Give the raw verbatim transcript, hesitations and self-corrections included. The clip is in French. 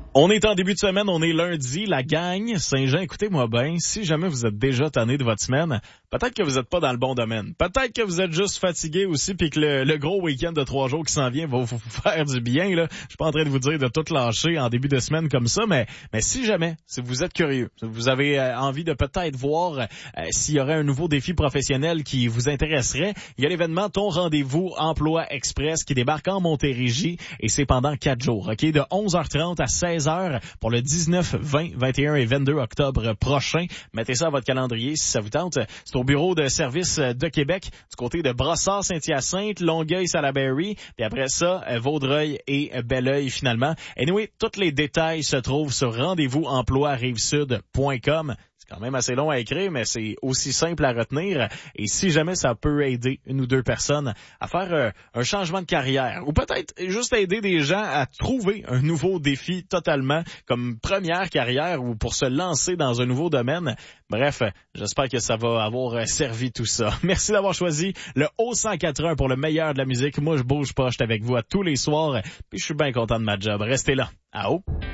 On est en début de semaine, on est lundi, la gang Saint-Jean, écoutez-moi bien, si jamais vous êtes déjà tanné de votre semaine, peut-être que vous n'êtes pas dans le bon domaine. Peut-être que vous êtes juste fatigué aussi, puis que le, le gros week-end de trois jours qui s'en vient va vous faire du bien. Là, je suis pas en train de vous dire de tout lâcher en début de semaine comme ça, mais mais si jamais, si vous êtes curieux, si vous avez euh, envie de peut-être voir euh, s'il y aurait un nouveau défi professionnel qui vous intéresserait, il y a l'événement Ton Rendez-vous Emploi Express qui débarque en Montérégie et c'est pendant quatre jours, ok, de onze heures trente à seize heures pour le dix-neuf, vingt, vingt et un et vingt-deux octobre prochain. Mettez ça à votre calendrier si ça vous tente. C'est au bureau de service de Québec, du côté de Brossard-Saint-Hyacinthe, Longueuil-Salaberry, puis après ça, Vaudreuil et Belleuil finalement. Anyway, tous les détails se trouvent sur rendez-vous emploi rive sud point com. C'est quand même assez long à écrire, mais c'est aussi simple à retenir. Et si jamais ça peut aider une ou deux personnes à faire euh, un changement de carrière, ou peut-être juste aider des gens à trouver un nouveau défi totalement comme première carrière ou pour se lancer dans un nouveau domaine. Bref, j'espère que ça va avoir servi tout ça. Merci d'avoir choisi le O cent quatre-un pour le meilleur de la musique. Moi, je bouge pas, je suis avec vous à tous les soirs. Puis je suis bien content de ma job. Restez là. À haut.